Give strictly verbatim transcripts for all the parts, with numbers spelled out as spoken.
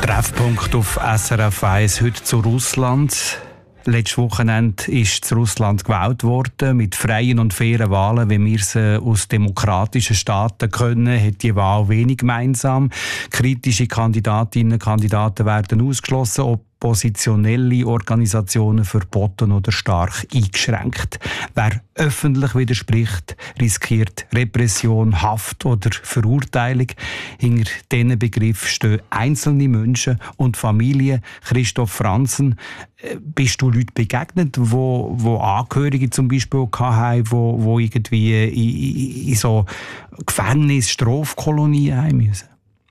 Treffpunkt auf S R F eins heute zu Russland. Letztes Wochenende ist in Russland gewählt worden, mit freien und fairen Wahlen, wie wir sie aus demokratischen Staaten können, hat die Wahl wenig gemeinsam. Kritische Kandidatinnen und Kandidaten werden ausgeschlossen, oppositionelle Organisationen verboten oder stark eingeschränkt. Wer öffentlich widerspricht, riskiert Repression, Haft oder Verurteilung. Hinter diesen Begriff stehen einzelne Menschen und Familien. Christoph Franzen, bist du Leuten begegnet, wo, wo Angehörige zum Beispiel hatten, wo, wo irgendwie in, in so Gefängnis, Strafkolonien haben müssen?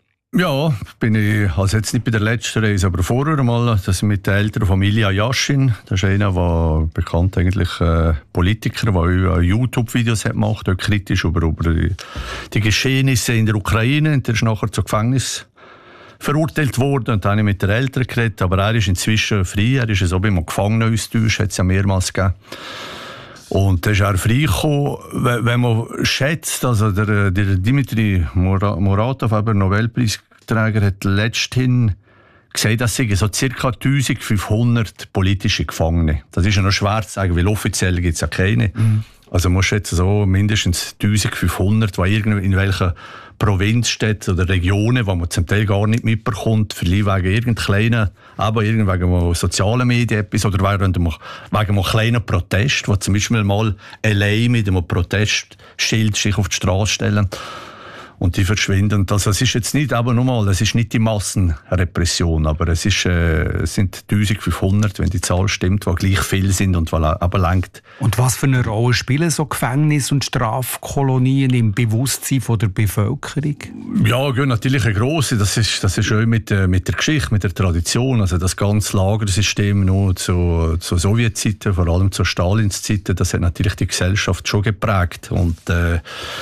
Ja, bin ich also jetzt nicht bei der letzten Reise, aber vorher mal, das mit der älteren Familie Yashin. Das ist einer, der bekannt eigentlich äh, Politiker, der auch YouTube-Videos gemacht hat, kritisch über, über die, die Geschehnisse in der Ukraine. Und der ist nachher zu Gefängnis verurteilt worden und dann habe ich mit den Eltern geredet, aber er ist inzwischen frei. Er ist so beim Gefangenenaustausch, hat es ja mehrmals gegeben. Und dann ist er freigekommen. Wenn man schätzt, also der, der Dmitri Muratov, aber Nobelpreisträger, hat letzthin gesagt, dass es so ca. eintausendfünfhundert politische Gefangene. Das ist ja noch schwer zu sagen, weil offiziell gibt es ja keine. Mhm. Also man schätzt so mindestens eintausendfünfhundert, die irgendwie in welchen Provinzstädten oder Regionen, die man zum Teil gar nicht mitbekommt, vielleicht wegen irgendeinem kleinen, aber wegen einem sozialen Medien etwas oder wegen einem, wegen einem kleinen Protest, wo zum Beispiel mal allein mit einem Protestschild sich auf die Straße stellen und die verschwinden. Also es ist jetzt nicht, aber nochmal, es ist nicht die Massenrepression, aber es, ist, äh, es sind eintausendfünfhundert, wenn die Zahl stimmt, die gleich viel sind und aber lenkt. Und was für eine Rolle spielen so Gefängnis- und Strafkolonien im Bewusstsein von der Bevölkerung? Ja, ja, natürlich eine grosse. Das ist, das ist auch mit, äh, mit der Geschichte, mit der Tradition. Also das ganze Lagersystem noch zu, zu Sowjetzeiten, vor allem zu Stalins Zeiten, das hat natürlich die Gesellschaft schon geprägt. Und äh,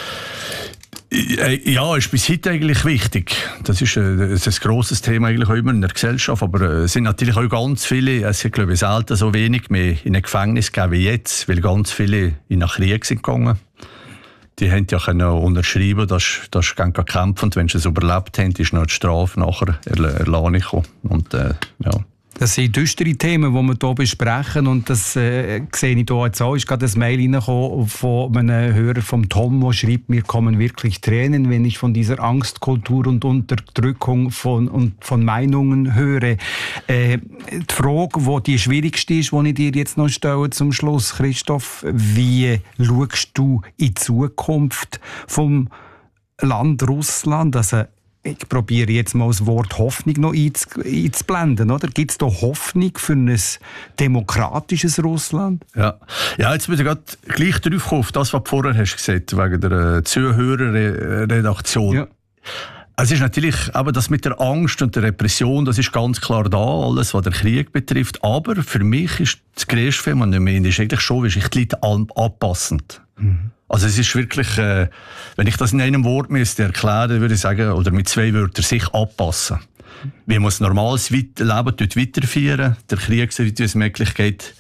ja, ist bis heute eigentlich wichtig. Das ist ein, das ist ein grosses Thema eigentlich auch immer in der Gesellschaft, aber es sind natürlich auch ganz viele, es sind glaube ich selten so wenig mehr in ein Gefängnis gegeben wie jetzt, weil ganz viele in den Krieg sind gegangen. Die haben ja können unterschreiben, dass sie kämpfen und wenn sie es überlebt haben, ist noch die Strafe nachher erlassen gekommen. Und äh, ja. Das sind düstere Themen, die wir hier besprechen. Und das äh, sehe ich hier jetzt auch. Ist gerade ein Mail reingekommen von einem Hörer vom Tom, der schreibt, mir kommen wirklich Tränen, wenn ich von dieser Angstkultur und Unterdrückung von, und von Meinungen höre. Äh, die Frage, die die schwierigste ist, die ich dir jetzt noch stelle zum Schluss, Christoph, wie schaust du in die Zukunft vom Land Russland? Also, ich probiere jetzt mal das Wort Hoffnung noch einzublenden. Oder? Gibt es da Hoffnung für ein demokratisches Russland? Ja, ja jetzt bin ich gerade gleich drauf gekommen, auf das, was du vorher hast gesagt, wegen der Zuhörerredaktion. Ja. Es ist natürlich, aber das mit der Angst und der Repression, das ist ganz klar da, alles, was den Krieg betrifft. Aber für mich ist das größte Phänomen ist eigentlich schon, wie sich die Leute anpassend. Mhm. Also es ist wirklich, äh, wenn ich das in einem Wort müsste erklären, würde ich sagen, oder mit zwei Wörtern, sich anpassen. Wie man das normales Leben dort weiterführen, der Krieg, so wie es möglich geht,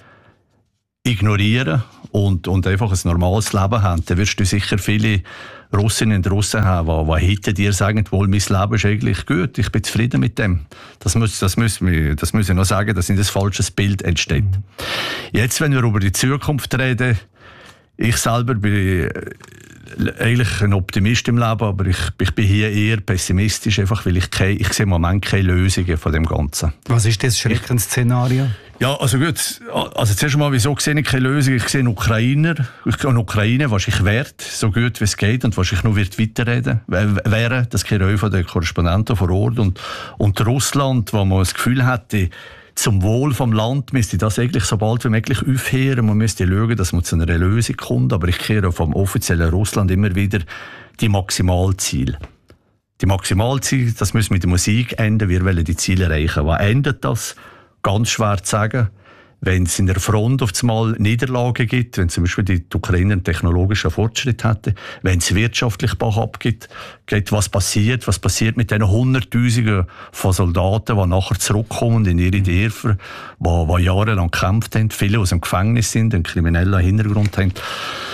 ignorieren und, und einfach ein normales Leben haben. Dann wirst du sicher viele Russinnen und Russen haben, die, die hinter dir sagen, wohl, mein Leben ist eigentlich gut, ich bin zufrieden mit dem. Das muss, das muss, das muss ich noch sagen, dass nicht ein falsches Bild entsteht. Mhm. Jetzt, wenn wir über die Zukunft reden, ich selber bin eigentlich ein Optimist im Leben, aber ich, ich bin hier eher pessimistisch, einfach weil ich, keine, ich sehe im Moment keine Lösungen von dem Ganzen. Was ist das Schreckensszenario? Ja, also gut, also zuerst einmal, wieso sehe ich keine Lösung? Ich sehe einen Ukrainer, ich sehe eine Ukraine, was ich wert, so gut wie es geht und was ich nur wird weiterreden wäre, das kenne ich auch von den Korrespondenten vor Ort und, und Russland, wo man das Gefühl hätte, zum Wohl vom Land müsste das eigentlich so bald wie möglich aufhören. Man müsste schauen, dass man zu einer Lösung kommt. Aber ich kehre vom offiziellen Russland immer wieder die Maximalziele. Die Maximalziele, das müssen mit der Musik enden. Wir wollen die Ziele erreichen. Was endet das? Ganz schwer zu sagen. Wenn es in der Front auf einmal Niederlagen gibt, wenn zum Beispiel die Ukraine einen technologischen Fortschritt hätte, wenn es wirtschaftlich Bach abgeht, geht, was passiert? Was passiert mit den Hunderttausenden von Soldaten, die nachher zurückkommen in ihre Dörfer, die, die jahrelang gekämpft haben, viele aus dem Gefängnis sind, einen kriminellen Hintergrund haben?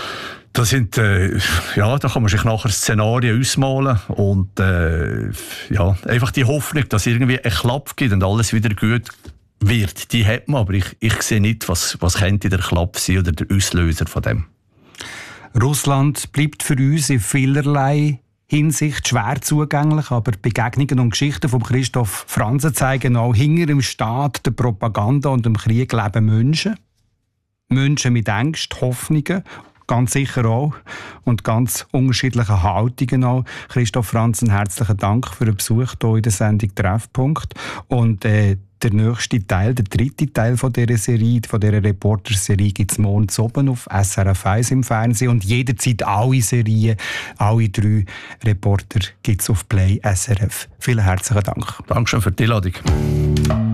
Das sind, äh, ja, da kann man sich nachher Szenarien ausmalen und äh, ja, einfach die Hoffnung, dass es irgendwie einen Klapp gibt und alles wieder gut wird, die hat man, aber ich, ich sehe nicht, was, was könnte der Klapp sein oder der Auslöser von dem. Russland bleibt für uns in vielerlei Hinsicht schwer zugänglich, aber Begegnungen und Geschichten von Christoph Franzen zeigen auch, hinter dem Staat, der Propaganda und dem Krieg leben Menschen. Menschen mit Ängsten, Hoffnungen, ganz sicher auch, und ganz unterschiedliche Haltungen auch. Christoph Franzen, herzlichen Dank für den Besuch hier in der Sendung Treffpunkt. Und äh, der nächste Teil, der dritte Teil von dieser Serie, von dieser Reporter-Serie, gibt es morgen oben auf S R F eins im Fernsehen. Und jederzeit alle Serien, alle drei Reporter gibt es auf Play S R F. Vielen herzlichen Dank. Dankeschön für die Einladung.